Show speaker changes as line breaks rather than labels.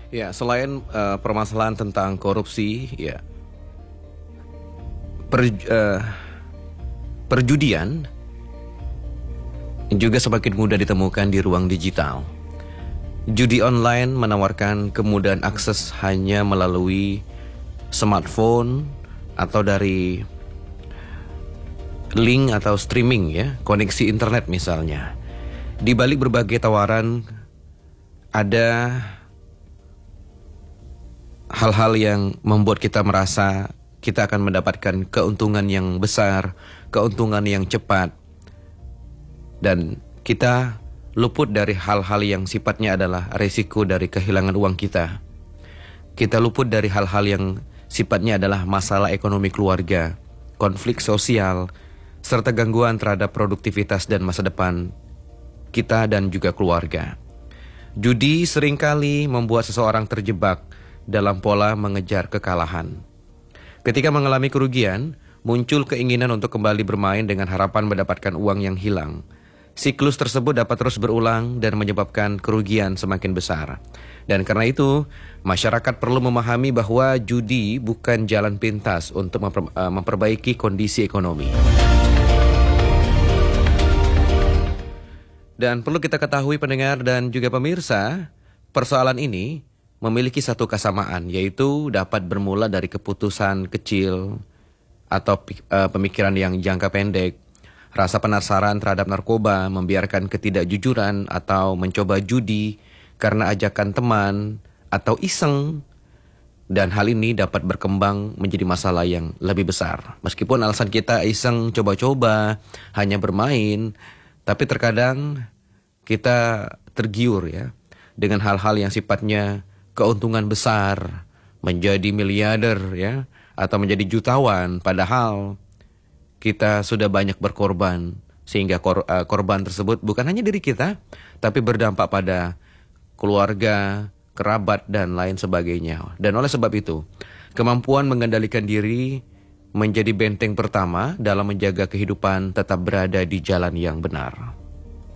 Ya, selain permasalahan tentang korupsi, ya, per- eh, perjudian juga semakin mudah ditemukan di ruang digital. Judi online menawarkan kemudahan akses hanya melalui smartphone atau dari link atau streaming, ya, koneksi internet misalnya. Di balik berbagai tawaran ada hal-hal yang membuat kita merasa kita akan mendapatkan keuntungan yang besar, keuntungan yang cepat, dan kita luput dari hal-hal yang sifatnya adalah resiko dari kehilangan uang kita. Kita luput dari hal-hal yang sifatnya adalah masalah ekonomi keluarga, konflik sosial, serta gangguan terhadap produktivitas dan masa depan kita dan juga keluarga. Judi seringkali membuat seseorang terjebak dalam pola mengejar kekalahan. Ketika mengalami kerugian, muncul keinginan untuk kembali bermain dengan harapan mendapatkan uang yang hilang. Siklus tersebut dapat terus berulang dan menyebabkan kerugian semakin besar. Dan karena itu, masyarakat perlu memahami bahwa judi bukan jalan pintas untuk memperbaiki kondisi ekonomi. Dan perlu kita ketahui pendengar dan juga pemirsa, persoalan ini memiliki satu kesamaan, yaitu dapat bermula dari keputusan kecil atau pemikiran yang jangka pendek, rasa penasaran terhadap narkoba, membiarkan ketidakjujuran atau mencoba judi karena ajakan teman atau iseng. Dan hal ini dapat berkembang menjadi masalah yang lebih besar. Meskipun alasan kita iseng, coba-coba, hanya bermain, tapi terkadang kita tergiur, ya, dengan hal-hal yang sifatnya keuntungan besar, menjadi miliarder, ya, atau menjadi jutawan, padahal kita sudah banyak berkorban, sehingga korban tersebut bukan hanya diri kita, tapi berdampak pada keluarga, kerabat, dan lain sebagainya. Dan oleh sebab itu, kemampuan mengendalikan diri menjadi benteng pertama dalam menjaga kehidupan tetap berada di jalan yang benar.